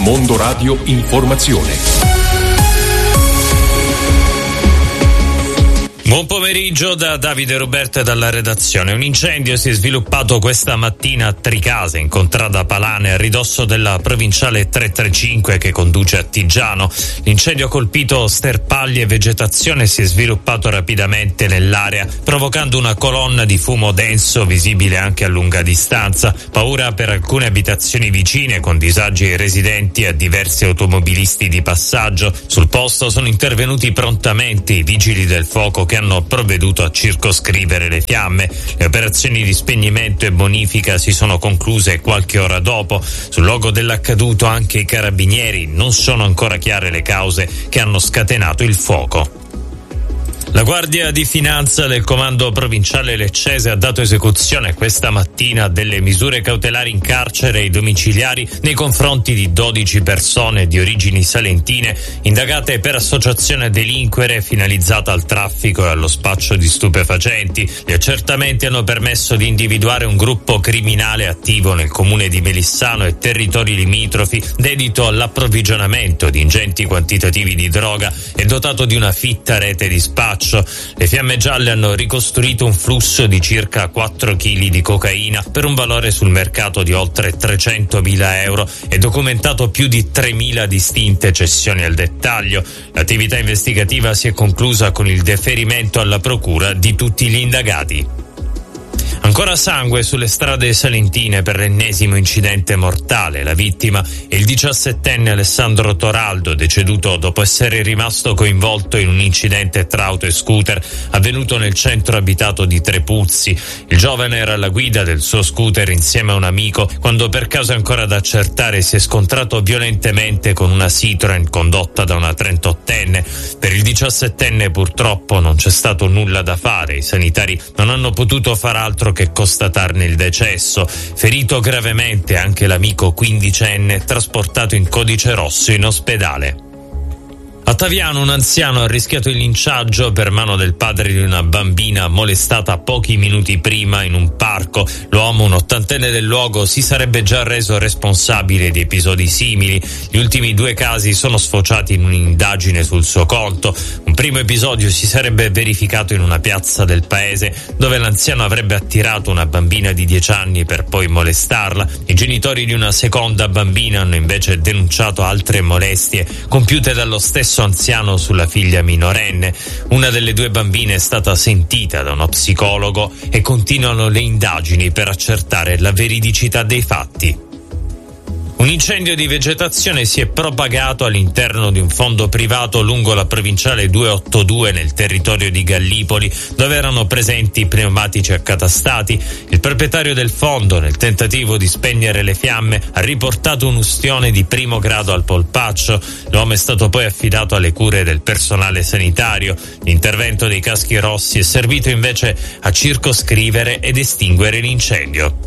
Mondo Radio Informazione. Buon pomeriggio da Davide Roberta dalla redazione. Un incendio si è sviluppato questa mattina a Tricase, in contrada Palane, a ridosso della provinciale 335 che conduce a Tigiano. L'incendio ha colpito sterpagli e vegetazione e si è sviluppato rapidamente nell'area, provocando una colonna di fumo denso visibile anche a lunga distanza. Paura per alcune abitazioni vicine, con disagi ai residenti e a diversi automobilisti di passaggio. Sul posto sono intervenuti prontamente i vigili del fuoco che hanno provveduto a circoscrivere le fiamme. Le operazioni di spegnimento e bonifica si sono concluse qualche ora dopo. Sul luogo dell'accaduto anche i carabinieri. Non sono ancora chiare le cause che hanno scatenato il fuoco. La Guardia di Finanza del Comando Provinciale Leccese ha dato esecuzione questa mattina a delle misure cautelari in carcere e domiciliari nei confronti di 12 persone di origini salentine indagate per associazione a delinquere finalizzata al traffico e allo spaccio di stupefacenti. Gli accertamenti hanno permesso di individuare un gruppo criminale attivo nel comune di Melissano e territori limitrofi, dedito all'approvvigionamento di ingenti quantitativi di droga e dotato di una fitta rete di spaccio. Le fiamme gialle hanno ricostruito un flusso di circa 4 kg di cocaina per un valore sul mercato di oltre 300.000 euro e documentato più di 3.000 distinte cessioni al dettaglio. L'attività investigativa si è conclusa con il deferimento alla procura di tutti gli indagati. Ancora sangue sulle strade salentine per l'ennesimo incidente mortale. La vittima è il 17enne Alessandro Toraldo, deceduto dopo essere rimasto coinvolto in un incidente tra auto e scooter avvenuto nel centro abitato di Trepuzzi. Il giovane era alla guida del suo scooter insieme a un amico quando, per cause ancora da accertare, si è scontrato violentemente con una Citroen condotta da una 38enne. Per il 17enne purtroppo non c'è stato nulla da fare. I sanitari non hanno potuto far altro che constatarne il decesso. Ferito gravemente anche l'amico 15enne trasportato in codice rosso in ospedale. A Taviano un anziano ha rischiato il linciaggio per mano del padre di una bambina molestata pochi minuti prima in un parco. L'uomo, un ottantenne del luogo, si sarebbe già reso responsabile di episodi simili. Gli ultimi 2 casi sono sfociati in un'indagine sul suo conto. Un primo episodio si sarebbe verificato in una piazza del paese, dove l'anziano avrebbe attirato una bambina di 10 anni per poi molestarla. I genitori di una seconda bambina hanno invece denunciato altre molestie compiute dallo stesso anziano sulla figlia minorenne. Una delle 2 bambine è stata sentita da uno psicologo e continuano le indagini per accertare la veridicità dei fatti. Un incendio di vegetazione si è propagato all'interno di un fondo privato lungo la provinciale 282 nel territorio di Gallipoli, dove erano presenti pneumatici accatastati. Il proprietario del fondo, nel tentativo di spegnere le fiamme, ha riportato un'ustione di primo grado al polpaccio. L'uomo è stato poi affidato alle cure del personale sanitario. L'intervento dei caschi rossi è servito invece a circoscrivere ed estinguere l'incendio.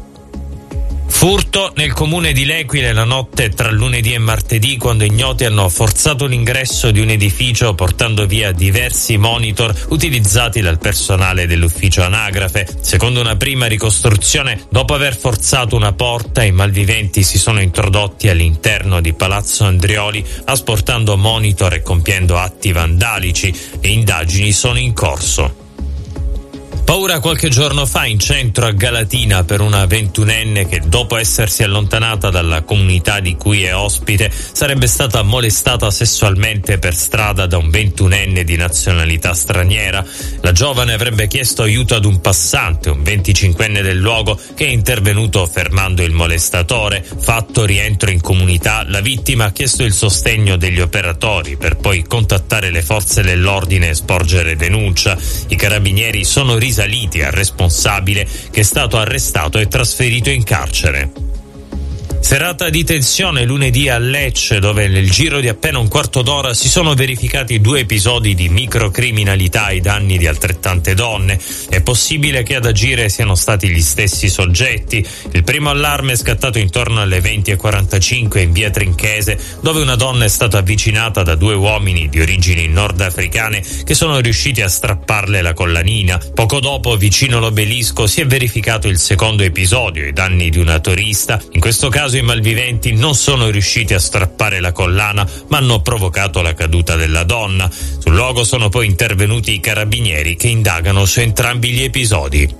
Furto nel comune di L'Equile la notte tra lunedì e martedì, quando ignoti hanno forzato l'ingresso di un edificio portando via diversi monitor utilizzati dal personale dell'ufficio anagrafe. Secondo una prima ricostruzione, dopo aver forzato una porta, i malviventi si sono introdotti all'interno di Palazzo Andrioli asportando monitor e compiendo atti vandalici. Le indagini sono in corso. Paura qualche giorno fa in centro a Galatina per una 21enne che, dopo essersi allontanata dalla comunità di cui è ospite, sarebbe stata molestata sessualmente per strada da un 21enne di nazionalità straniera. La giovane avrebbe chiesto aiuto ad un passante, un 25enne del luogo, che è intervenuto fermando il molestatore. Fatto rientro in comunità, la vittima ha chiesto il sostegno degli operatori per poi contattare le forze dell'ordine e sporgere denuncia. I carabinieri sono risaliti al responsabile, che è stato arrestato e trasferito in carcere. Serata di tensione lunedì a Lecce, dove nel giro di appena un quarto d'ora si sono verificati 2 episodi di microcriminalità ai danni di altrettante donne. È possibile che ad agire siano stati gli stessi soggetti. Il primo allarme è scattato intorno alle 20:45 in via Trinchese, dove una donna è stata avvicinata da 2 uomini di origini nordafricane che sono riusciti a strapparle la collanina. Poco dopo, vicino all'obelisco, si è verificato il secondo episodio ai danni di una turista. In questo caso caso i malviventi non sono riusciti a strappare la collana, ma hanno provocato la caduta della donna. Sul luogo sono poi intervenuti i carabinieri che indagano su entrambi gli episodi.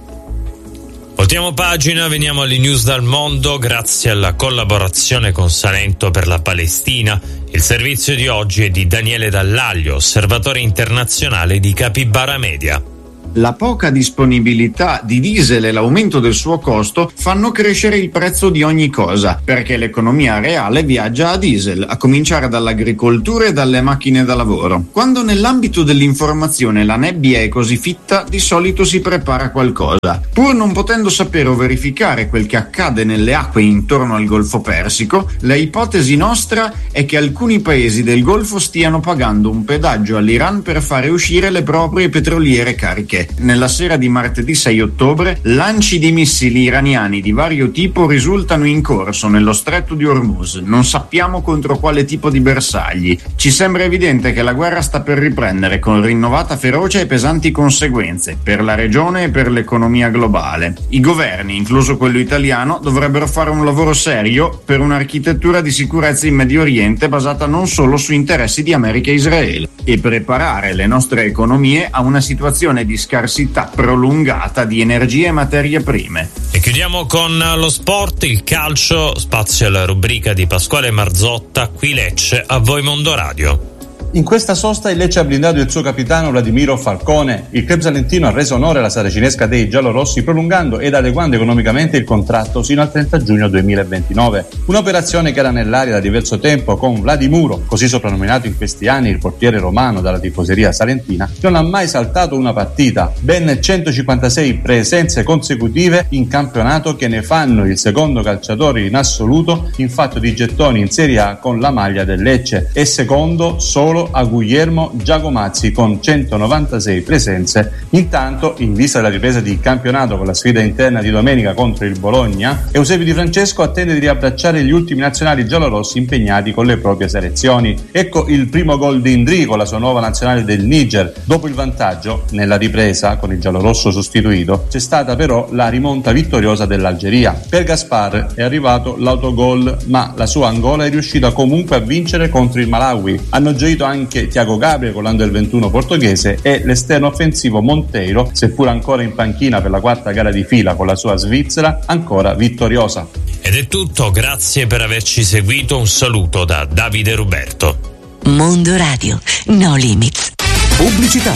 Voltiamo pagina, veniamo alle news dal mondo. Grazie alla collaborazione con Salento per la Palestina, il servizio di oggi è di Daniele Dallaglio, osservatore internazionale di Capybara Media. La poca disponibilità di diesel e l'aumento del suo costo fanno crescere il prezzo di ogni cosa, perché l'economia reale viaggia a diesel, a cominciare dall'agricoltura e dalle macchine da lavoro. Quando nell'ambito dell'informazione la nebbia è così fitta, di solito si prepara qualcosa. Pur non potendo sapere o verificare quel che accade nelle acque intorno al Golfo Persico, la ipotesi nostra è che alcuni paesi del Golfo stiano pagando un pedaggio all'Iran per fare uscire le proprie petroliere cariche. Nella sera di martedì 6 ottobre, lanci di missili iraniani di vario tipo risultano in corso nello stretto di Hormuz. Non sappiamo contro quale tipo di bersagli. Ci sembra evidente che la guerra sta per riprendere con rinnovata ferocia e pesanti conseguenze per la regione e per l'economia globale. I governi, incluso quello italiano, dovrebbero fare un lavoro serio per un'architettura di sicurezza in Medio Oriente basata non solo su interessi di America e Israele e preparare le nostre economie a una situazione di scarsità prolungata di energie e materie prime. E chiudiamo con lo sport, il calcio, spazio alla rubrica di Pasquale Marzotta, qui Lecce, a voi Mondo Radio. In questa sosta il Lecce ha blindato il suo capitano Vladimiro Falcone. Il club salentino ha reso onore alla saracinesca dei giallorossi prolungando ed adeguando economicamente il contratto sino al 30 giugno 2029. Un'operazione che era nell'aria da diverso tempo con Vladimiro, così soprannominato in questi anni il portiere romano dalla tifoseria salentina, non ha mai saltato una partita. Ben 156 presenze consecutive in campionato che ne fanno il secondo calciatore in assoluto in fatto di gettoni in Serie A con la maglia del Lecce e secondo solo a Guglielmo Giacomazzi con 196 presenze. Intanto, in vista della ripresa di campionato con la sfida interna di domenica contro il Bologna, Eusebio Di Francesco attende di riabbracciare gli ultimi nazionali giallorossi impegnati con le proprie selezioni. Ecco il primo gol di Indri con la sua nuova nazionale del Niger. Dopo il vantaggio, nella ripresa con il giallorosso sostituito, c'è stata però la rimonta vittoriosa dell'Algeria. Per Gaspar è arrivato l'autogol, ma la sua Angola è riuscita comunque a vincere contro il Malawi. Hanno gioito anche Thiago Gabriel con l'Under 21 portoghese e l'esterno offensivo Monteiro, seppur ancora in panchina per la quarta gara di fila con la sua Svizzera, ancora vittoriosa. Ed è tutto, grazie per averci seguito, un saluto da Davide Ruberto. Mondo Radio, no limits. Pubblicità.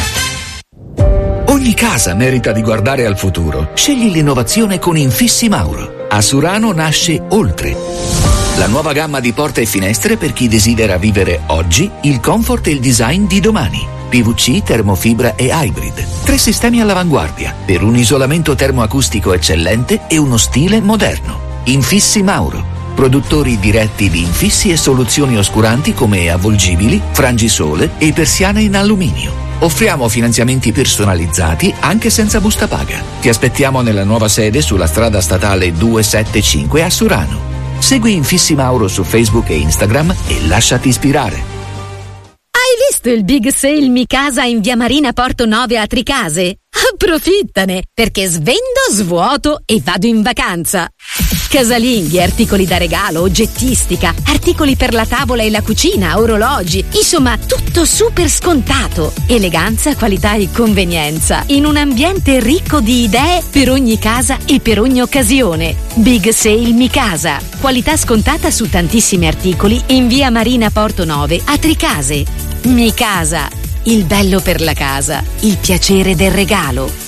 Ogni casa merita di guardare al futuro. Scegli l'innovazione con Infissi Mauro. A Surano nasce Oltre, la nuova gamma di porte e finestre per chi desidera vivere oggi il comfort e il design di domani. PVC, termofibra e hybrid. 3 sistemi all'avanguardia per un isolamento termoacustico eccellente e uno stile moderno. Infissi Mauro, produttori diretti di infissi e soluzioni oscuranti come avvolgibili, frangisole e persiane in alluminio. Offriamo finanziamenti personalizzati anche senza busta paga. Ti aspettiamo nella nuova sede sulla strada statale 275 a Surano. Segui Infissi Mauro su Facebook e Instagram e lasciati ispirare. Hai visto il Big Sale Mi Casa in via Marina Porto 9 a Tricase? Approfittane, perché svendo, svuoto e vado in vacanza. Casalinghi, articoli da regalo, oggettistica, articoli per la tavola e la cucina, orologi, insomma tutto super scontato. Eleganza, qualità e convenienza in un ambiente ricco di idee per ogni casa e per ogni occasione. Big Sale Mi Casa, qualità scontata su tantissimi articoli in via Marina Porto 9 a Tricase. Mi Casa, il bello per la casa, il piacere del regalo.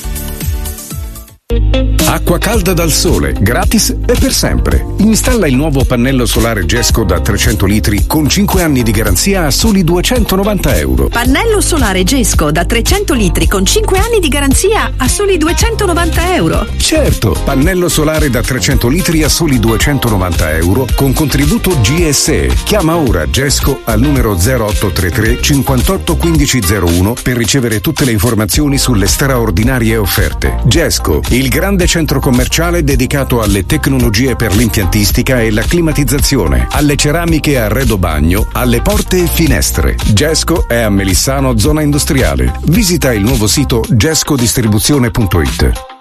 Acqua calda dal sole, gratis e per sempre. Installa il nuovo pannello solare Gesco da 300 litri con 5 anni di garanzia a soli €290. Pannello solare Gesco da 300 litri con 5 anni di garanzia a soli €290. Certo, pannello solare da 300 litri a soli €290 con contributo GSE. Chiama ora Gesco al numero 0833 58 1501 per ricevere tutte le informazioni sulle straordinarie offerte. Gesco, il grande centro commerciale dedicato alle tecnologie per l'impiantistica e la climatizzazione, alle ceramiche a arredo bagno, alle porte e finestre. Gesco è a Melissano, zona industriale. Visita il nuovo sito gescodistribuzione.it.